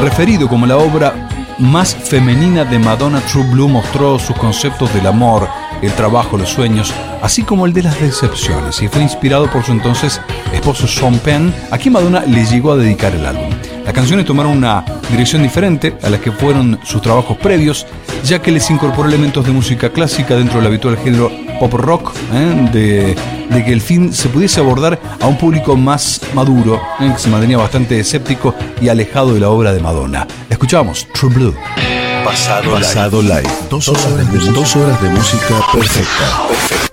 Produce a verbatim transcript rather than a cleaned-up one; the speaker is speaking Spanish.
referido como la obra más femenina de Madonna, True Blue mostró sus conceptos del amor, el trabajo, los sueños, así como el de las decepciones, y fue inspirado por su entonces esposo Sean Penn, a quien Madonna le llegó a dedicar el álbum. Las canciones tomaron una dirección diferente a la que fueron sus trabajos previos, ya que les incorporó elementos de música clásica dentro del habitual género pop rock, ¿eh? de, de que el fin se pudiese abordar a un público más maduro, ¿eh? que se mantenía bastante escéptico y alejado de la obra de Madonna. Escuchamos True Blue. Pasado, Pasado Live. Dos horas de, dos horas de música perfecta. Perfecta.